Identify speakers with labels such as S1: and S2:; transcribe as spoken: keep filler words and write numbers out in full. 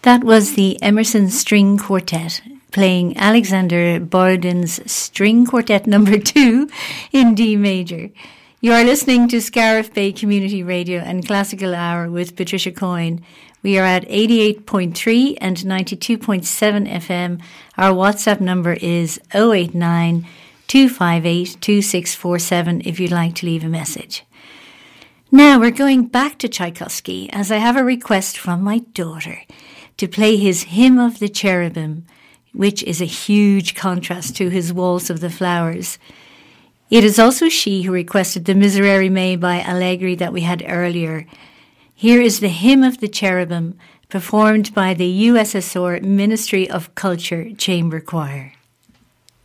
S1: That was the Emerson String Quartet, playing Alexander Borodin's String Quartet number two in D major. You are listening to Scariff Bay Community Radio and Classical Hour with Patricia Coyne. We are at eighty-eight point three and ninety-two point seven F M. Our WhatsApp number is oh eight nine, two five eight, two six four seven if you'd like to leave a message. Now we're going back to Tchaikovsky as I have a request from my daughter to play his Hymn of the Cherubim, which is a huge contrast to his Waltz of the Flowers. It is also she who requested the Miserere Mei by Allegri that we had earlier. Here is the Hymn of the Cherubim, performed by the U S S R Ministry of Culture Chamber Choir.